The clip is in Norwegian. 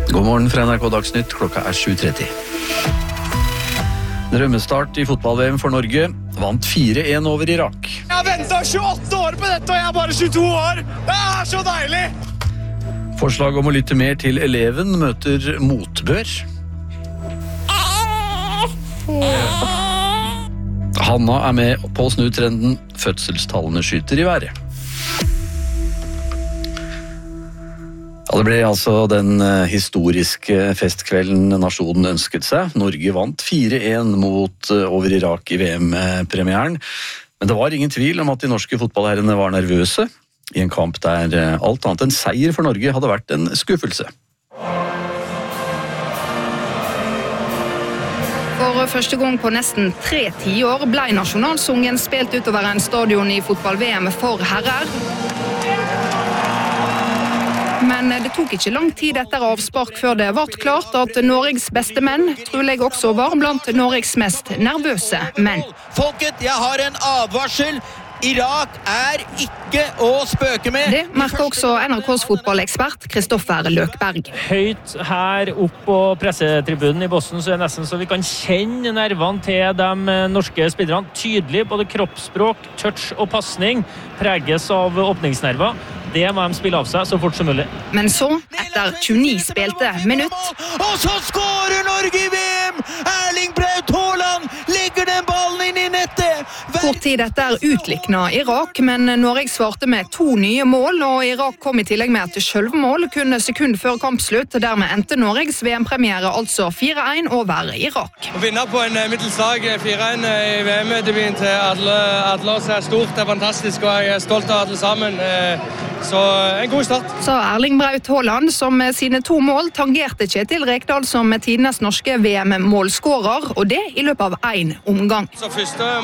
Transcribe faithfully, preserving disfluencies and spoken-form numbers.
God morgen fra N R K Dagsnytt, klokka er sju tretti. Drømmestart i fotball-V M for Norge, vant fire en over Irak. Jeg har ventet tjueåtte år på dette, og jeg er bare tjueto år. Det er så deilig! Forslag om å lytte mer til eleven møter motbør. Hanna er med på å snu trenden, fødselstallene skyter i været. Ja, det ble altså den historiske festkvelden nasjonen ønsket seg. Norge vant fire en mot over Irak i V M-premieren. Men det var ingen tvil om at de norske fotballherrene var nervøse i en kamp der alt annet enn seier for Norge hadde vært en skuffelse. For første gang på nesten tre tiår ble nasjonalsungen spilt utover en stadion i fotball-V M for herrer. Men det tok ikke lang tid etter avspark før det ble klart at Norges beste menn trolig også var blant Norges mest nervøse menn. Folket, jeg har en advarsel. Irak er ikke å spøke med. Det merker også N R K's fotballekspert Kristoffer Løkberg. Høyt her opp på pressetribunen i Boston så er det nesten så vi kan kjenne nervene til de norske spillerne. Tydelig, både kroppsspråk, touch og passning preges av åpningsnerver. Det må de spille av seg så fort som mulig. Men så, etter tjueni spilte minutt, og så skårer Norge i V M! Erling Braut Haaland legger den ballen inn i nettet! Kort tid etter utlikna Irak, men Norge svarte med to nye mål, og Irak kom i tillegg med et selvmål kun sekund før kampslutt. Dermed endte Norges V M-premiere altså fire en over Irak. Å vinne på en middelslag fire en i V M-debuten til alle, alle oss er stort, det er fantastisk, og jeg er stolt av alle sammen. Så en god start. Sa Erling Braut Haaland, som med sine to mål tangerte Kjetil Rekdal som tidenes norske V M-målskårer, og det i løpet av en omgang. Så første